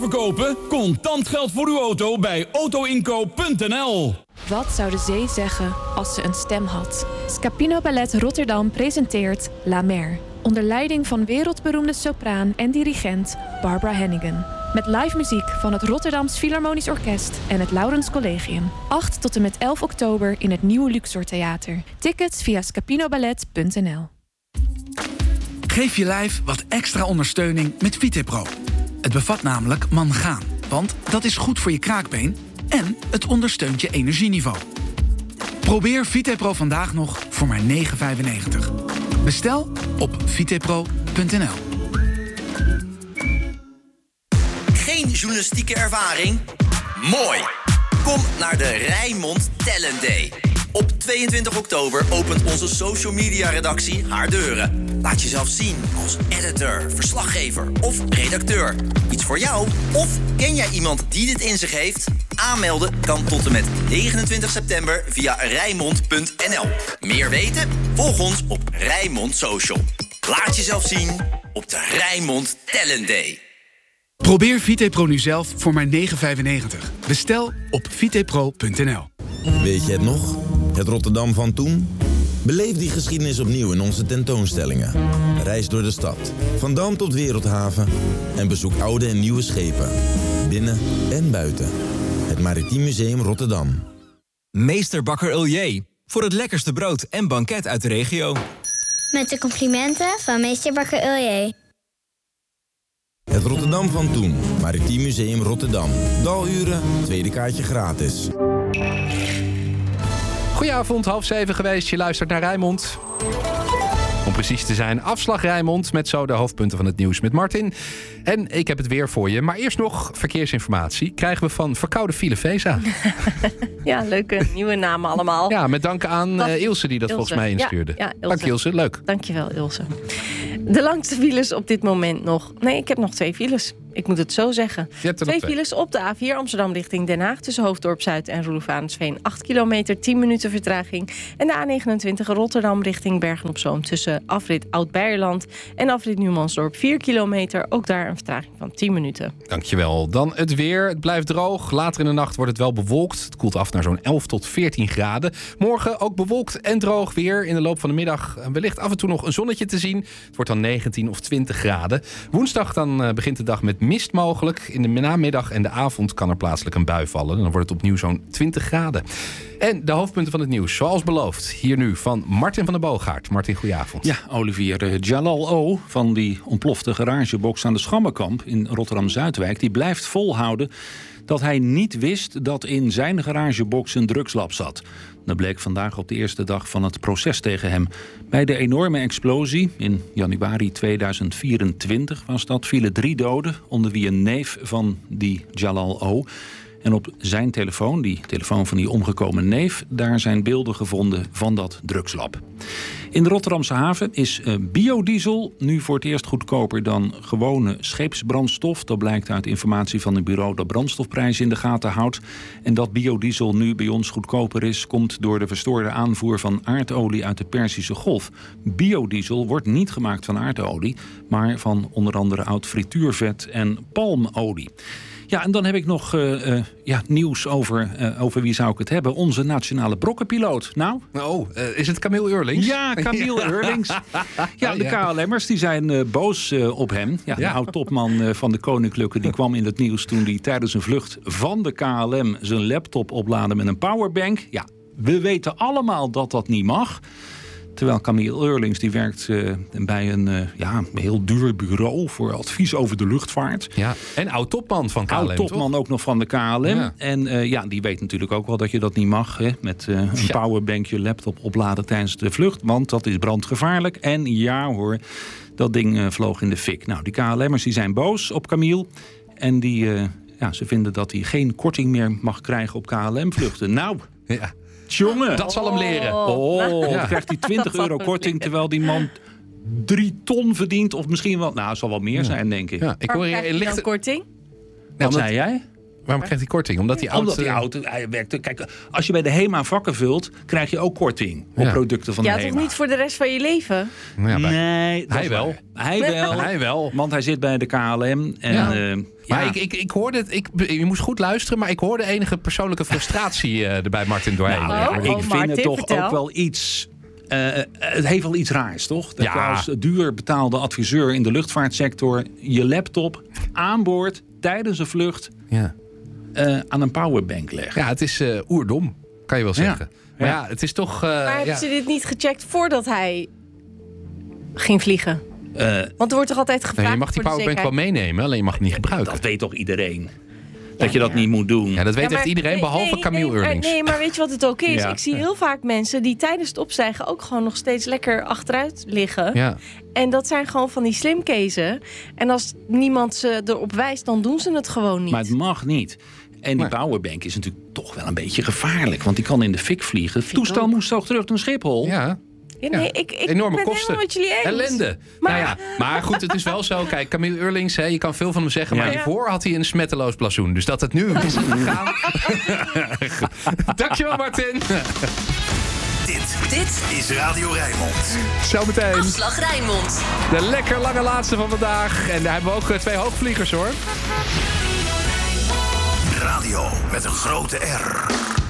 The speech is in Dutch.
Verkopen? Contant geld voor uw auto bij autoinkoop.nl. Wat zou de zee zeggen als ze een stem had? Scapino Ballet Rotterdam presenteert La Mer. Onder leiding van wereldberoemde sopraan en dirigent Barbara Hannigan. Met live muziek van het Rotterdams Philharmonisch Orkest en het Laurens Collegium. 8 tot en met 11 oktober in het Nieuwe Luxor Theater. Tickets via scapinoballet.nl. Geef je lijf wat extra ondersteuning met Vitepro. Het bevat namelijk mangaan, want dat is goed voor je kraakbeen en het ondersteunt je energieniveau. Probeer Vitepro vandaag nog voor maar €9,95. Bestel op vitepro.nl. Geen journalistieke ervaring? Mooi! Kom naar de Rijnmond Talent Day. Op 22 oktober opent onze social media redactie haar deuren. Laat jezelf zien als editor, verslaggever of redacteur. Iets voor jou? Of ken jij iemand die dit in zich heeft? Aanmelden kan tot en met 29 september via Rijnmond.nl. Meer weten? Volg ons op Rijnmond Social. Laat jezelf zien op de Rijnmond Talent Day. Probeer Vitepro nu zelf voor maar €9,95. Bestel op vitepro.nl. Weet je het nog? Het Rotterdam van toen? Beleef die geschiedenis opnieuw in onze tentoonstellingen. Reis door de stad, van Dam tot Wereldhaven en bezoek oude en nieuwe schepen. Binnen en buiten. Het Maritiem Museum Rotterdam. Meester Bakker Uljee. Voor het lekkerste brood en banket uit de regio. Met de complimenten van meester Bakker Uljee. Het Rotterdam van toen. Maritiem Museum Rotterdam. Daluren, tweede kaartje gratis. Goedenavond, 6:30 geweest. Je luistert naar Rijnmond. Om precies te zijn, afslag Rijnmond met zo de hoofdpunten van het nieuws met Martin. En ik heb het weer voor je. Maar eerst nog verkeersinformatie. Krijgen we van Verkoude Fileveza. Ja, leuke nieuwe namen allemaal. Ja, met dank aan Ilse die dat volgens mij instuurde. Ja, Ilse. Dank Ilse, leuk. Dankjewel Ilse. De langste files op dit moment nog. Nee, ik heb nog 2 files. Ik moet het zo zeggen. 2 files op de A4 Amsterdam richting Den Haag... tussen Hoofddorp Zuid en Roelof-Arendsveen. 8 kilometer, 10 minuten vertraging. En de A29 Rotterdam richting Bergen-op-Zoom... tussen afrit Oud-Beierland en afrit Nieuwmansdorp. 4 kilometer, ook daar een vertraging van 10 minuten. Dankjewel. Dan het weer. Het blijft droog. Later in de nacht wordt het wel bewolkt. Het koelt af naar zo'n 11 tot 14 graden. Morgen ook bewolkt en droog weer. In de loop van de middag wellicht af en toe nog een zonnetje te zien. Het wordt dan 19 of 20 graden. Woensdag dan begint de dag met mist mogelijk. In de namiddag en de avond kan er plaatselijk een bui vallen. Dan wordt het opnieuw zo'n 20 graden. En de hoofdpunten van het nieuws, zoals beloofd. Hier nu van Martin van der Boogaard. Martin, goedenavond. Ja, Olivier. Jalal O. van die ontplofte garagebox aan de Schammenkamp in Rotterdam-Zuidwijk... die blijft volhouden dat hij niet wist dat in zijn garagebox een drugslab zat. Dat bleek vandaag op de eerste dag van het proces tegen hem. Bij de enorme explosie in januari 2024 was dat, vielen 3 doden, onder wie een neef van die Jalal O. En op zijn telefoon, die telefoon van die omgekomen neef... daar zijn beelden gevonden van dat drugslab. In de Rotterdamse haven is biodiesel nu voor het eerst goedkoper dan gewone scheepsbrandstof. Dat blijkt uit informatie van een bureau dat brandstofprijzen in de gaten houdt. En dat biodiesel nu bij ons goedkoper is, komt door de verstoorde aanvoer van aardolie uit de Perzische Golf. Biodiesel wordt niet gemaakt van aardolie, maar van onder andere oud frituurvet en palmolie. Ja, en dan heb ik nog nieuws over wie zou ik het hebben. Onze nationale brokkenpiloot. Nou? Is het Camille Eurlings? Ja, Camille Eurlings. Ja, de KLM'ers die zijn boos op hem. Ja, de oud-topman van de Koninklijke die kwam in het nieuws toen hij tijdens een vlucht van de KLM zijn laptop oplaadde met een powerbank. Ja, we weten allemaal dat dat niet mag. Terwijl Camille Eurlings die werkt bij een heel duur bureau voor advies over de luchtvaart. Ja, en oud-topman van KLM. Oud-topman ook nog van de KLM. Ja. En die weet natuurlijk ook wel dat je dat niet mag. Hè, met een powerbank je laptop opladen tijdens de vlucht. Want dat is brandgevaarlijk. En ja hoor, dat ding vloog in de fik. Nou, die KLM'ers die zijn boos op Camille. En ze vinden dat hij geen korting meer mag krijgen op KLM-vluchten. Nou... Ja. Jongen. Dat zal hem leren. Dan krijgt hij €20 korting, terwijl die man 3 ton verdient. Of misschien wel, het zal wel meer zijn, denk ik. Ja, ik hoor je een korting. Wat zei jij? Waarom krijgt hij korting? Omdat die auto hij werkt. Kijk, als je bij de HEMA vakken vult, krijg je ook korting op producten van de HEMA. Ja, toch niet voor de rest van je leven? Ja, nee, hij wel. Hij wel. Want hij zit bij de KLM. En, maar ik hoorde het. Je moest goed luisteren, maar ik hoorde enige persoonlijke frustratie erbij Martin doorheen. Ik vind het toch ook wel iets. Het heeft wel iets raars, toch? Dat je als duur betaalde adviseur in de luchtvaartsector je laptop aan boord tijdens een vlucht aan een powerbank legt. Ja, het is oerdom, kan je wel zeggen. Maar ja, het is toch... maar hebben ze dit niet gecheckt voordat hij ging vliegen? Want er wordt toch altijd gevraagd. Je mag die powerbank wel meenemen, alleen je mag het niet gebruiken. Dat weet toch iedereen? Dat je dat niet moet doen. Ja, dat weet echt iedereen, behalve Camille Eurlings. Nee, maar weet je wat het ook is? Ik zie heel vaak mensen die tijdens het opstijgen ook gewoon nog steeds lekker achteruit liggen. Ja. En dat zijn gewoon van die slimkezen. En als niemand ze erop wijst, dan doen ze het gewoon niet. Maar het mag niet. En die powerbank is natuurlijk toch wel een beetje gevaarlijk. Want die kan in de fik vliegen. Het toestel moest toch terug naar Schiphol? Ja, nee, ik enorme ben kosten. Met jullie eens. Ellende. Maar goed, het is wel zo. Kijk, Camille Eurlings, je kan veel van hem zeggen. Maar hiervoor had hij een smetteloos blazoen. Dus dat het nu is gegaan. Dankjewel, Martin. Dit is Radio Rijnmond. Zometeen. Afslag Rijnmond. De lekker lange laatste van vandaag. En daar hebben we ook 2 hoogvliegers, hoor. Radio met een grote R.